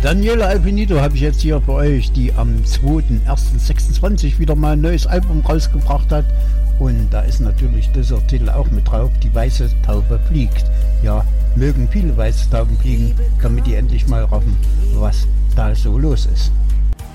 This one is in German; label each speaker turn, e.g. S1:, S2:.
S1: Daniela Alpinito habe ich jetzt hier für euch, die am 2.1.26 wieder mal ein neues Album rausgebracht hat. Und da ist natürlich dieser Titel auch mit drauf, die weiße Taube fliegt. Ja, mögen viele weiße Tauben fliegen, damit die endlich mal raffen, was da so los ist.